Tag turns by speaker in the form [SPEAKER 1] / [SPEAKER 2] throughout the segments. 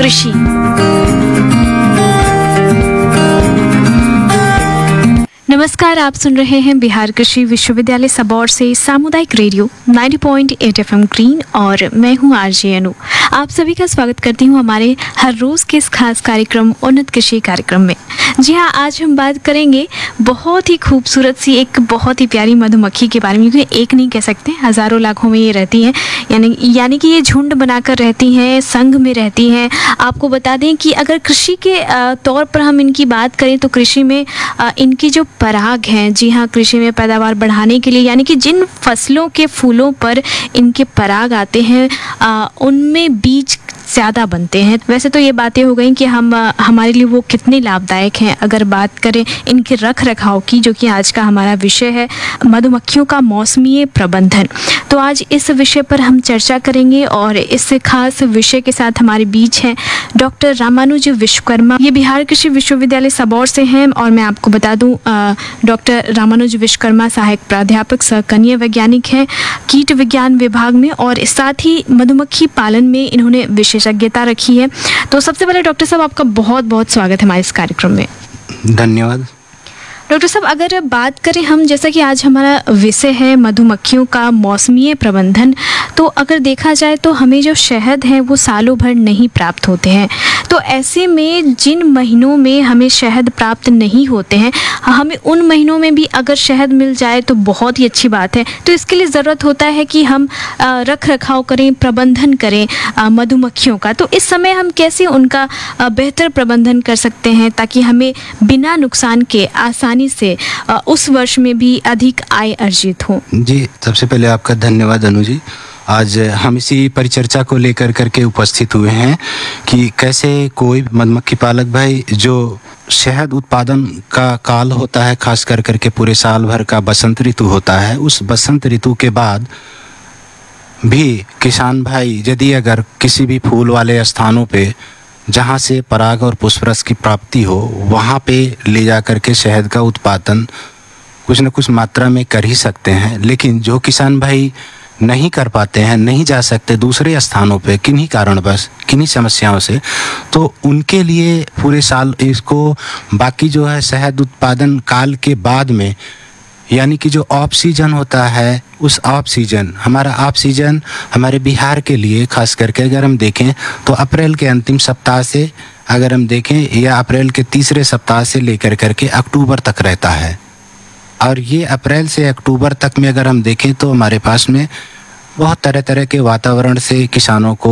[SPEAKER 1] कृषि। नमस्कार, आप सुन रहे हैं बिहार कृषि विश्वविद्यालय सबौर से सामुदायिक रेडियो 90.8 FM ग्रीन और मैं हूं आरजे अनु। आप सभी का स्वागत करती हूं हमारे हर रोज के इस खास कार्यक्रम उन्नत कृषि कार्यक्रम में। जी हाँ, आज हम बात करेंगे बहुत ही खूबसूरत सी एक बहुत ही प्यारी मधुमक्खी के बारे में, क्योंकि एक नहीं कह सकते, हज़ारों लाखों में ये रहती हैं, यानी कि ये झुंड बनाकर रहती हैं, संघ में रहती हैं। आपको बता दें कि अगर कृषि के तौर पर हम इनकी बात करें तो कृषि में इनकी जो पराग हैं, जी हाँ, कृषि में पैदावार बढ़ाने के लिए, यानी कि जिन फसलों के फूलों पर इनके पराग आते हैं उनमें बीज ज़्यादा बनते हैं। वैसे तो ये बातें हो गई कि हमारे लिए वो कितने लाभदायक हैं। अगर बात करें इनके रख रखाव की, जो कि आज का हमारा विषय है, मधुमक्खियों का मौसमीय प्रबंधन, तो आज इस विषय पर हम चर्चा करेंगे। और इस खास विषय के साथ हमारे बीच हैं डॉक्टर रामानुज विश्वकर्मा। ये बिहार कृषि विश्वविद्यालय सबौर से हैं और मैं आपको बता दूं डॉक्टर रामानुज विश्वकर्मा सहायक प्राध्यापक सह कनीय वैज्ञानिक हैं कीट विज्ञान विभाग में, और साथ ही मधुमक्खी पालन में इन्होंने विशेषज्ञता रखी है। तो सबसे पहले डॉक्टर साहब, आपका बहुत बहुत स्वागत है हमारे इस कार्यक्रम में।
[SPEAKER 2] धन्यवाद।
[SPEAKER 1] डॉक्टर साहब, अगर बात करें हम, जैसा कि आज हमारा विषय है मधुमक्खियों का मौसमीय प्रबंधन, तो अगर देखा जाए तो हमें जो शहद है वो सालों भर नहीं प्राप्त होते हैं। तो ऐसे में जिन महीनों में हमें शहद प्राप्त नहीं होते हैं, हमें उन महीनों में भी अगर शहद मिल जाए तो बहुत ही अच्छी बात है। तो इसके लिए ज़रूरत होता है कि हम रख रखाव करें, प्रबंधन करें मधुमक्खियों का। तो इस समय हम कैसे उनका बेहतर प्रबंधन कर सकते हैं ताकि हमें बिना नुकसान के आसानी से उस वर्ष में भी अधिक आय अर्जित हो?
[SPEAKER 2] जी, सबसे पहले आपका धन्यवाद अनु जी। आज हम इसी परिचर्चा को लेकर करके उपस्थित हुए हैं कि कैसे कोई मधुमक्खी पालक भाई, जो शहद उत्पादन का काल होता है, खास कर करके पूरे साल भर का बसंत ऋतु होता है, उस बसंत ऋतु के बाद भी किसान भाई यदि अगर किसी भी फूल वाले स्थानों पे जहाँ से पराग और पुष्परस की प्राप्ति हो, वहाँ पे ले जा कर के शहद का उत्पादन कुछ न कुछ मात्रा में कर ही सकते हैं। लेकिन जो किसान भाई नहीं कर पाते हैं, नहीं जा सकते दूसरे स्थानों पे किन्हीं कारणवश, किन्हीं समस्याओं से, तो उनके लिए पूरे साल इसको बाकी जो है शहद उत्पादन काल के बाद में, यानी कि जो ऑफ सीजन होता है, उस ऑफ सीजन, हमारा ऑफ सीजन हमारे बिहार के लिए खास करके अगर हम देखें तो अप्रैल के अंतिम सप्ताह से अगर हम देखें, या अप्रैल के तीसरे सप्ताह से लेकर करके अक्टूबर तक रहता है। और ये अप्रैल से अक्टूबर तक में अगर हम देखें तो हमारे पास में बहुत तरह तरह के वातावरण से किसानों को,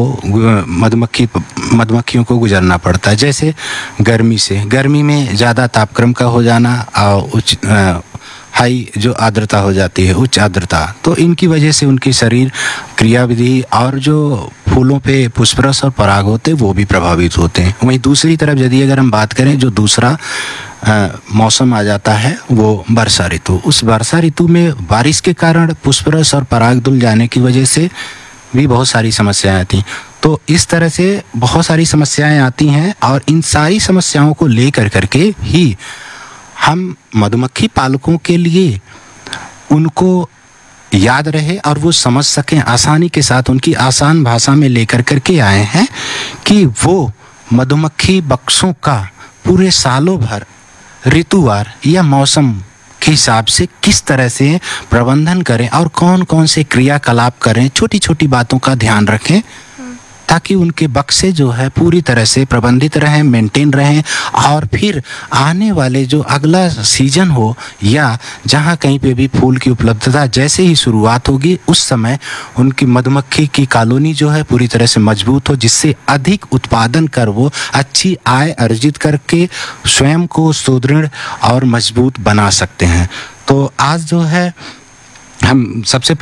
[SPEAKER 2] मधुमक्खियों को गुजरना पड़ता है। जैसे गर्मी से, गर्मी में ज़्यादा तापक्रम का हो जाना और हाई जो आर्द्रता हो जाती है, उच्च आर्द्रता, तो इनकी वजह से उनकी शरीर क्रियाविधि और जो फूलों पे पुष्परस और पराग होते हैं वो भी प्रभावित होते हैं। वहीं दूसरी तरफ यदि अगर हम बात करें, जो दूसरा मौसम आ जाता है वो वर्षा ऋतु। उस वर्षा ऋतु में बारिश के कारण पुष्परस और पराग धुल जाने की वजह से भी बहुत सारी समस्याएं आती हैं। तो इस तरह से बहुत सारी समस्याएं आती हैं और इन सारी समस्याओं को लेकर करके ही हम मधुमक्खी पालकों के लिए उनको याद रहे और वो समझ सकें आसानी के साथ, उनकी आसान भाषा में लेकर करके आए हैं कि वो मधुमक्खी बक्सों का पूरे सालों भर ऋतुवार या मौसम के हिसाब से किस तरह से प्रबंधन करें और कौन कौन से क्रियाकलाप करें, छोटी छोटी बातों का ध्यान रखें ताकि उनके बक्से जो है पूरी तरह से प्रबंधित रहें, मेंटेन रहें, और फिर आने वाले जो अगला सीजन हो या जहाँ कहीं पे भी फूल की उपलब्धता जैसे ही शुरुआत होगी, उस समय उनकी मधुमक्खी की कॉलोनी जो है पूरी तरह से मजबूत हो, जिससे अधिक उत्पादन कर वो अच्छी आय अर्जित करके स्वयं को सुदृढ़ और मजबूत बना सकते हैं। तो आज जो है हम सबसे